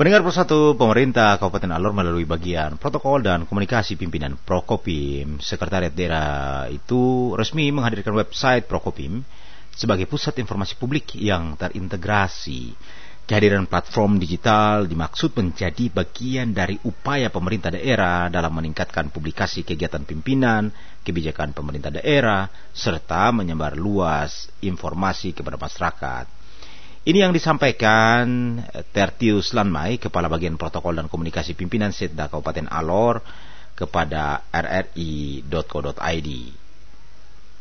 Pendengar Persatu, pemerintah Kabupaten Alor melalui bagian protokol dan komunikasi pimpinan Prokopim, Sekretariat Daerah itu resmi menghadirkan website Prokopim sebagai pusat informasi publik yang terintegrasi. Kehadiran platform digital dimaksud menjadi bagian dari upaya pemerintah daerah dalam meningkatkan publikasi kegiatan pimpinan, kebijakan pemerintah daerah, serta menyebar luas informasi kepada masyarakat. Ini yang disampaikan Tertius Lanmai, Kepala Bagian Protokol dan Komunikasi Pimpinan Setda Kabupaten Alor kepada rri.co.id.